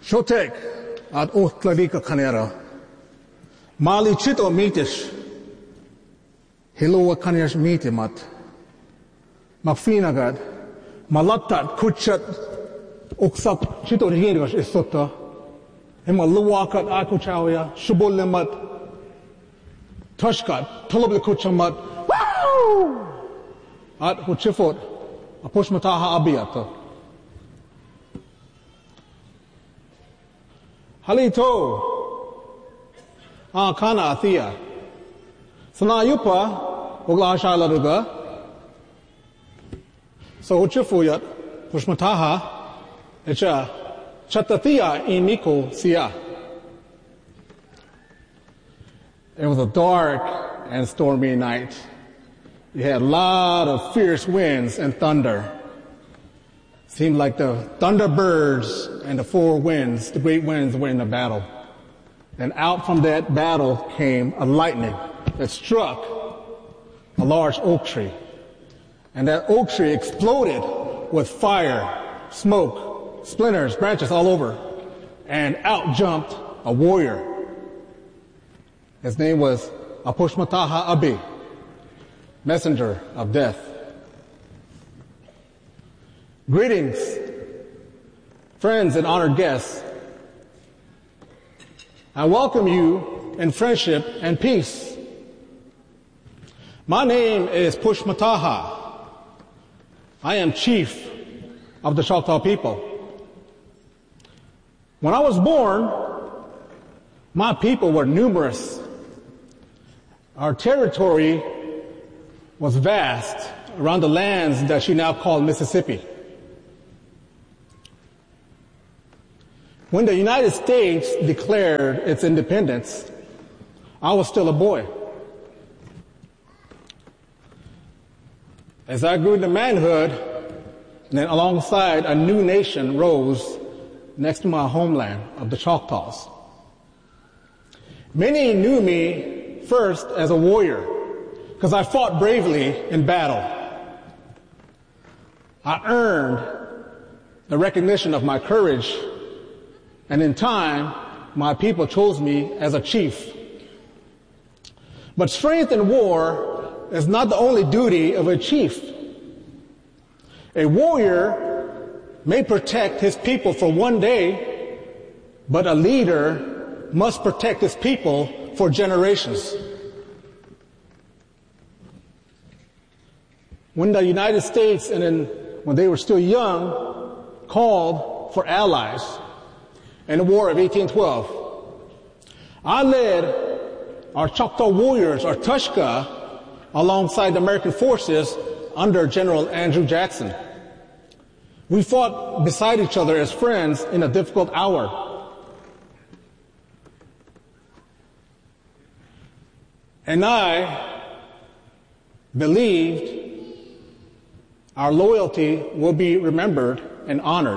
Shotek at Ohtlavika Kanera. Mali chito mitish. Hilowa Kanesh mitimat. Makfinagad. Malatat kuchat oksap chito hirgash istota. Ema luwakat akuchawya. Shubulimat. Tashkat. Tulubli kuchamat. At kuchifot. Apushmataha abiyata. Halito. Kana athia. Sanayupa. Uglashala ruga. So uchifuyat. Pushmataha. Echa. Chatathia iniko siya. It was a dark and stormy night. You had a lot of fierce winds and thunder. Seemed like the thunderbirds and the four winds, the great winds, were in a battle. And out from that battle came a lightning that struck a large oak tree. And that oak tree exploded with fire, smoke, splinters, branches all over. And out jumped a warrior. His name was Apushmataha Abi, messenger of death. Greetings, friends and honored guests. I welcome you in friendship and peace. My name is Pushmataha. I am chief of the Choctaw people. When I was born, my people were numerous. Our territory was vast around the lands that you now call Mississippi. When the United States declared its independence, I was still a boy. As I grew into manhood, and then alongside a new nation rose next to my homeland of the Choctaws. Many knew me first as a warrior, because I fought bravely in battle. I earned the recognition of my courage, and in time, my people chose me as a chief. But strength in war is not the only duty of a chief. A warrior may protect his people for one day, but a leader must protect his people for generations. When the United States, and then when they were still young, called for allies in the War of 1812, I led our Choctaw warriors, our Tushka, alongside the American forces under General Andrew Jackson. We fought beside each other as friends in a difficult hour. And I believed our loyalty will be remembered and honored.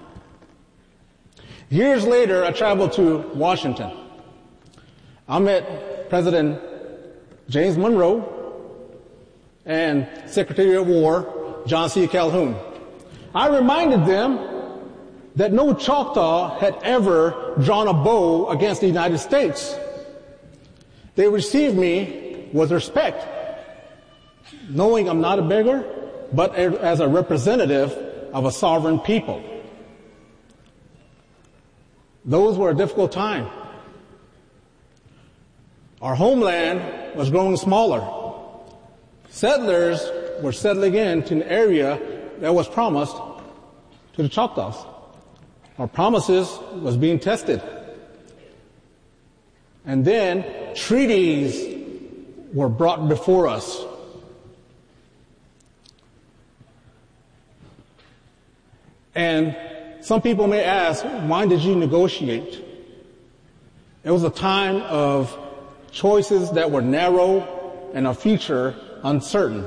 Years later, I traveled to Washington. I met President James Monroe and Secretary of War John C. Calhoun. I reminded them that no Choctaw had ever drawn a bow against the United States. They received me with respect, knowing I'm not a beggar, but as a representative of a sovereign people. Those were a difficult time. Our homeland was growing smaller. Settlers were settling into an area that was promised to the Choctaws. Our promises was being tested. And then treaties were brought before us. And some people may ask, why did you negotiate? It was a time of choices that were narrow and a future uncertain.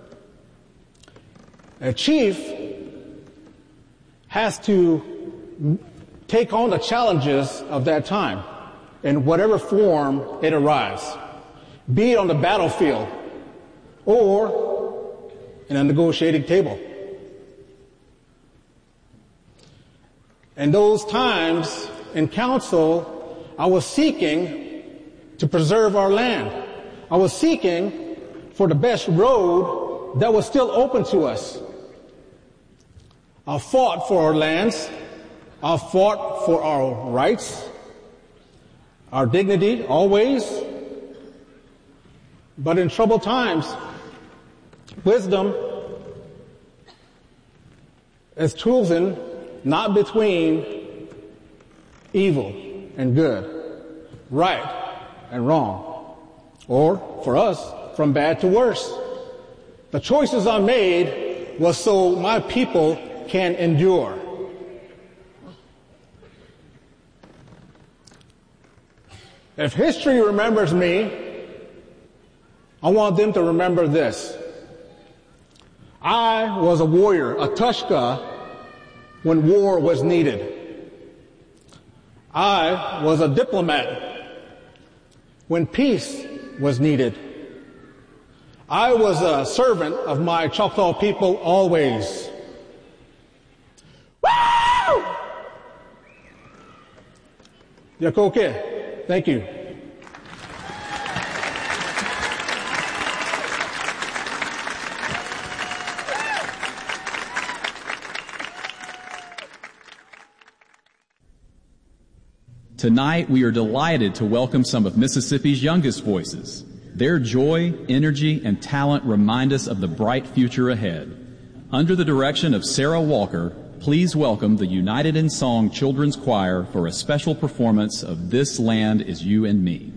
A chief has to take on the challenges of that time in whatever form it arrives, be it on the battlefield or in a negotiating table. In those times in council, I was seeking to preserve our land. I was seeking for the best road that was still open to us. I fought for our lands. I fought for our rights, our dignity, always. But in troubled times, wisdom is chosen not between evil and good, right and wrong, or, for us, from bad to worse. The choices I made was so my people can endure. If history remembers me, I want them to remember this. I was a warrior, a Tushka, when war was needed. I was a diplomat when peace was needed. I was a servant of my Choctaw people always. Woo! Yakoke. Thank you. Tonight, we are delighted to welcome some of Mississippi's youngest voices. Their joy, energy, and talent remind us of the bright future ahead. Under the direction of Sarah Walker, please welcome the United in Song Children's Choir for a special performance of This Land Is You and Me.